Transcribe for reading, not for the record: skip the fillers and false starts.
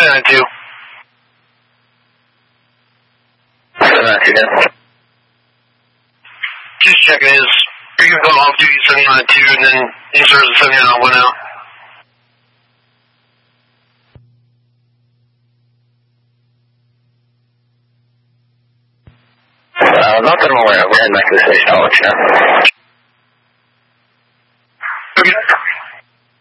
792. 792 again. Just checking his, you're going to go off duty 792 and then in service of 79 out. Not that I'm aware of. We're heading back to the station. I'll let you know.